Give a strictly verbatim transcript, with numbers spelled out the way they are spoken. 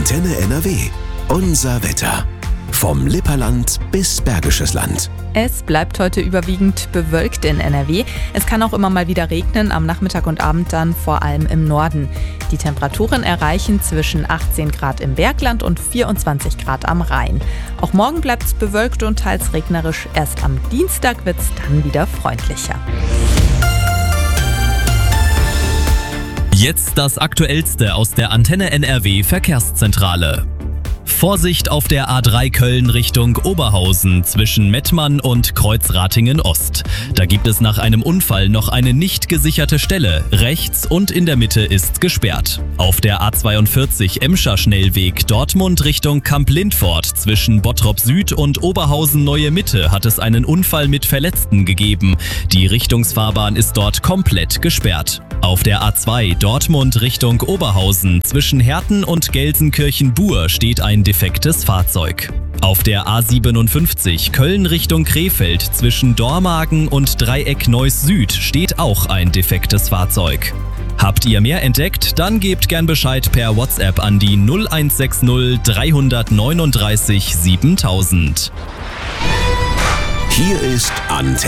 Antenne N R W. Unser Wetter. Vom Lipperland bis Bergisches Land. Es bleibt heute überwiegend bewölkt in N R W. Es kann auch immer mal wieder regnen, am Nachmittag und Abend dann vor allem im Norden. Die Temperaturen erreichen zwischen achtzehn Grad im Bergland und vierundzwanzig Grad am Rhein. Auch morgen bleibt es bewölkt und teils regnerisch. Erst am Dienstag wird es dann wieder freundlicher. Jetzt das Aktuellste aus der Antenne N R W Verkehrszentrale. Vorsicht auf der A drei Köln Richtung Oberhausen zwischen Mettmann und Kreuzratingen Ost. Da gibt es nach einem Unfall noch eine nicht gesicherte Stelle. Rechts und in der Mitte ist gesperrt. Auf der A zweiundvierzig Emscher Schnellweg Dortmund Richtung Kamp-Lindfort zwischen Bottrop Süd und Oberhausen Neue Mitte hat es einen Unfall mit Verletzten gegeben. Die Richtungsfahrbahn ist dort komplett gesperrt. Auf der A zwei Dortmund Richtung Oberhausen zwischen Herten und Gelsenkirchen-Buhr steht ein defektes Fahrzeug. Auf der A siebenundfünfzig Köln Richtung Krefeld zwischen Dormagen und Dreieck Neuss Süd steht auch ein defektes Fahrzeug. Habt ihr mehr entdeckt? Dann gebt gern Bescheid per WhatsApp an die null eins sechs null drei neun neun siebentausend. Hier ist Antenne.